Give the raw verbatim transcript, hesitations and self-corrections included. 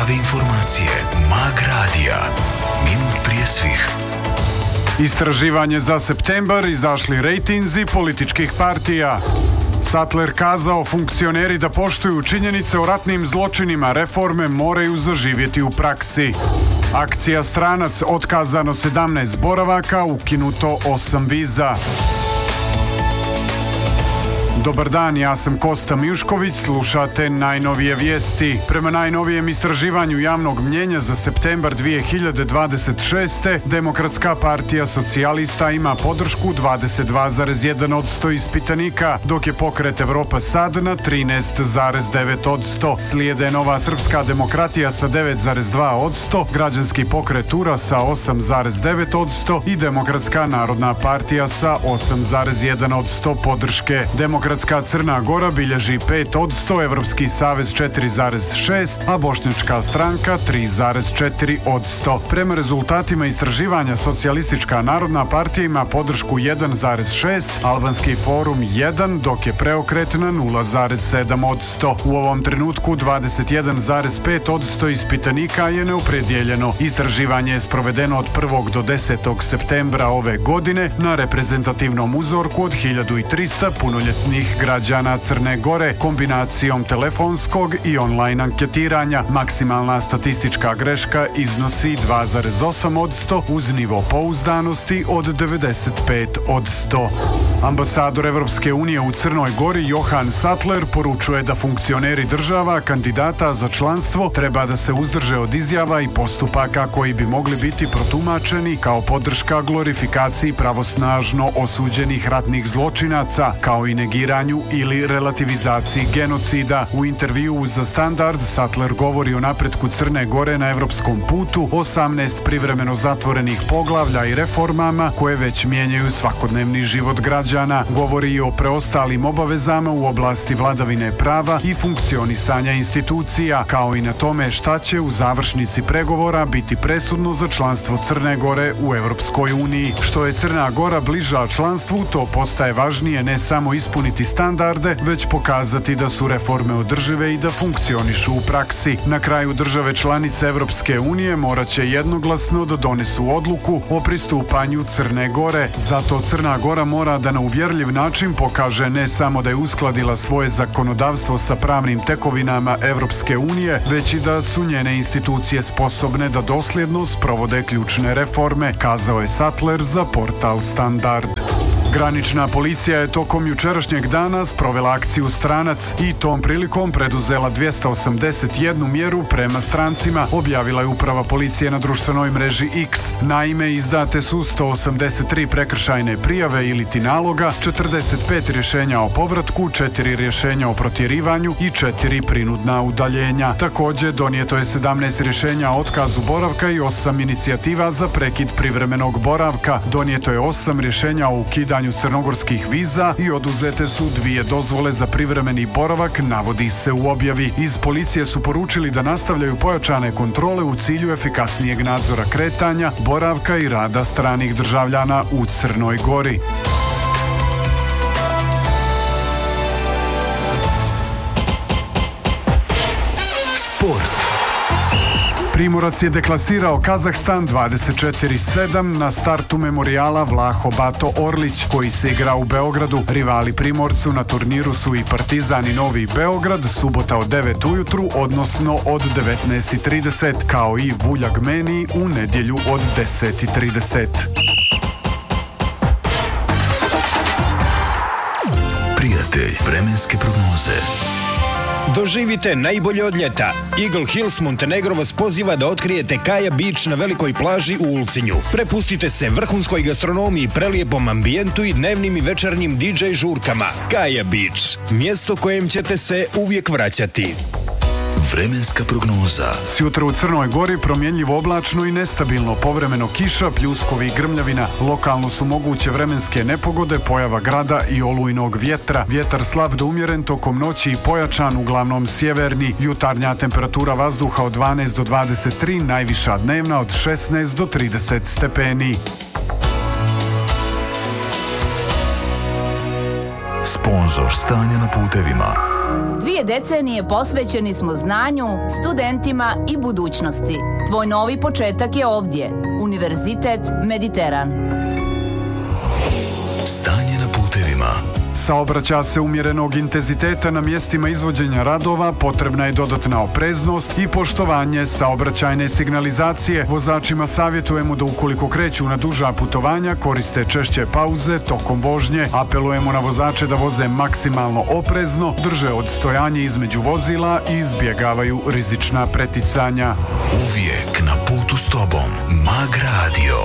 Prave informacije. Mag radija. Minut prije svih. Istraživanje za septembar, izašli rejtinzi političkih partija. Sattler kazao funkcioneri da poštuju činjenice o ratnim zločinima, reforme moraju zaživjeti u praksi. Akcija Stranac, otkazano sedamnaest boravaka, ukinuto osam viza. Dobar dan, ja sam Kosta Mijušković, slušate najnovije vijesti. Prema najnovijem istraživanju javnog mnjenja za septembar dvije hiljade dvadeset šeste. Demokratska partija socijalista ima podršku dvadeset dva zarez jedan posto ispitanika, dok je pokret Evropa sad na trinaest zarez devet posto. Slijede Nova srpska demokratija sa devet zarez dva posto, građanski pokret Ura sa osam zarez devet posto i Demokratska narodna partija sa osam zarez jedan posto podrške. Demokratska Crna Gora bilježi pet posto, Evropski savez četiri zarez šest, a Bošnjačka stranka tri zarez četiri posto. Prema rezultatima istraživanja Socijalistička narodna partija ima podršku jedan zarez šest, Albanski forum jedan, dok je preokret na nula zarez sedam posto. U ovom trenutku dvadeset jedan zarez pet posto ispitanika je neopredjeljeno. Istraživanje je sprovedeno od prvog do desetog septembra ove godine na reprezentativnom uzorku od hiljadu trista punoljetnih građana Crne Gore kombinacijom telefonskog i online anketiranja. Maksimalna statistička greška iznosi dva zarez osam posto uz nivo pouzdanosti od devedeset pet posto. Ambasador Evropske unije u Crnoj Gori Johan Sattler poručuje da funkcioneri država kandidata za članstvo treba da se uzdrže od izjava i postupaka koji bi mogli biti protumačeni kao podrška glorifikaciji pravosnažno osuđenih ratnih zločinaca, kao i negiranju ili relativizaciji genocida. U intervjuu za Standard Sattler govori o napretku Crne Gore na evropskom putu, osamnaest privremeno zatvorenih poglavlja i reformama koje već mijenjaju svakodnevni život građana. Govori i o preostalim obavezama u oblasti vladavine prava i funkcionisanja institucija, kao i na tome šta će u završnici pregovora biti presudno za članstvo Crne Gore u Evropskoj uniji. Što je Crna Gora bliža članstvu, to postaje važnije ne samo ispuniti standarde, već pokazati da su reforme održive i da funkcionišu u praksi. Na kraju države članice Evropske unije morat će jednoglasno da donesu odluku o pristupanju Crne Gore. Zato Crna Gora mora da na uvjerljiv način pokaže ne samo da je uskladila svoje zakonodavstvo sa pravnim tekovinama Evropske unije, već i da su njene institucije sposobne da dosljedno sprovode ključne reforme, kazao je Sattler za portal Standard. Granična policija je tokom jučerašnjeg dana sprovela akciju Stranac i tom prilikom preduzela dvjesto osamdeset jednu mjeru prema strancima, objavila je uprava policije na društvenoj mreži X. Naime, izdate su sto osamdeset tri prekršajne prijave iliti naloga, četrdeset pet rješenja o povratku, četiri rješenja o protjerivanju i četiri prinudna udaljenja. Također donijeto je sedamnaest rješenja o otkazu boravka i osam inicijativa za prekid privremenog boravka. Donijeto je osam rješenja o ukidanju crnogorskih viza i oduzete su dvije dozvole za privremeni boravak, navodi se u objavi. Iz policije su poručili da nastavljaju pojačane kontrole u cilju efikasnijeg nadzora kretanja, boravka i rada stranih državljana u Crnoj Gori. Sport. Primorac je deklasirao Kazahstan dvadeset četiri sedam na startu memorijala Vlaho Bato Orlić, koji se igra u Beogradu. Rivali Primorcu na turniru su i Partizan i Novi Beograd, subota od devet ujutru, odnosno od devetnaest trideset, kao i Vuljag Meni u nedjelju od deset trideset. Prijatelj vremenske prognoze. Doživite najbolje od ljeta. Eagle Hills Montenegro vas poziva da otkrijete Kaja Beach na velikoj plaži u Ulcinju. Prepustite se vrhunskoj gastronomiji, prelijepom ambijentu i dnevnim i večernjim di džej žurkama. Kaja Beach, mjesto kojem ćete se uvijek vraćati. Vremenska prognoza. Sjutra u Crnoj Gori promjenljivo oblačno i nestabilno, povremeno kiša, pljuskovi i grmljavina. Lokalno su moguće vremenske nepogode, pojava grada i olujnog vjetra. Vjetar slab do umjeren tokom noći i pojačan, uglavnom sjeverni. Jutarnja temperatura vazduha od dvanaest do dvadeset tri, najviša dnevna od šesnaest do trideset stepeni. Sponzor stanja na putevima. Dvije decenije posvećeni smo znanju, studentima i budućnosti. Tvoj novi početak je ovdje. Univerzitet Mediteran. Stanje na putevima. Saobraća se umjerenog intenziteta na mjestima izvođenja radova, potrebna je dodatna opreznost i poštovanje saobraćajne signalizacije. Vozačima savjetujemo da ukoliko kreću na duža putovanja koriste češće pauze tokom vožnje. Apelujemo na vozače da voze maksimalno oprezno, drže odstojanje između vozila i izbjegavaju rizična preticanja. Uvijek na putu s tobom. Mag Radio.